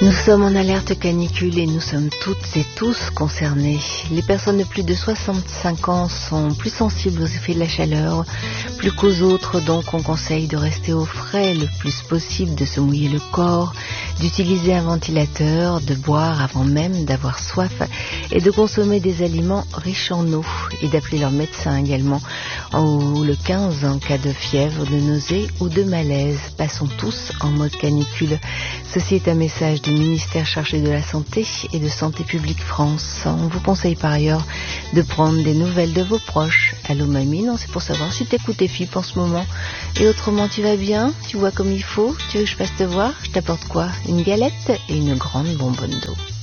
Nous sommes en alerte canicule et nous sommes toutes et tous concernés. Les personnes de plus de 65 ans sont plus sensibles aux effets de la chaleur, plus qu'aux autres, donc on conseille de rester au frais le plus possible, de se mouiller le corps, d'utiliser un ventilateur, de boire avant même d'avoir soif et de consommer des aliments riches en eau et d'appeler leur médecin également, ou le 15 en cas de fièvre, de nausée ou de malaise. Passons tous en mode canicule. Ceci est un message du ministère chargé de la Santé et de Santé publique France. On vous conseille par ailleurs de prendre des nouvelles de vos proches. Allô mamie, non, c'est pour savoir si t'écoutes tes filles en ce moment. Et autrement, tu vas bien? Tu vois comme il faut? Tu veux que je passe te voir? Je t'apporte quoi? Une galette et une grande bonbonne d'eau.